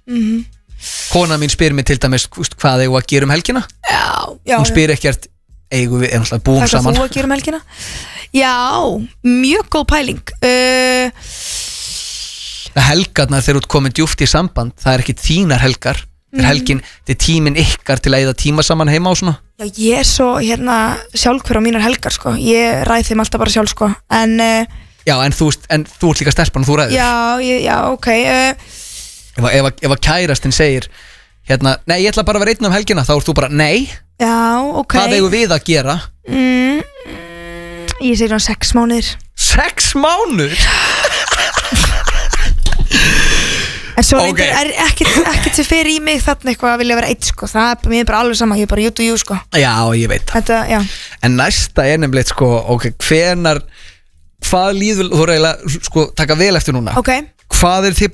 Kona mín spyr mig til dæmis hvað eigum að gera helgina. Hún spyr ekkert eigum við náttúrulega búum saman. Hvað þú að gera helgina? Já, mjög góð pæling. Helgarnar þegar þú ert komin djúpt í samband, það ekki þínar helgar. Helgin, þetta tíminn ykkar til að eyða tíma saman heima og svona. Já, ég svo sjálfhver á mínar helgar sko. Ég ræð þeim alltaf bara sjálf sko. En já, en þú ert líka stelpan og þú ræður. Já, ok. Ef að kærastinn segir nei, ég ætla bara að vera einn helgina, þá ert þú bara, nei. Já, ok. Hvað eigum við að gera? Ég segir 6 mánuðir. 6 mánuðir? En svo er ekkert sem fer í mig þarna eitthvað að vilja vera eitt sko. Mér bara alveg sama, ég bara you to you sko. Já, ég veit þetta, já. En næsta nefnilegt sko, ok, hvað líður þú eiginlega sko, taka vel eftir núna? Ok. Hvað þið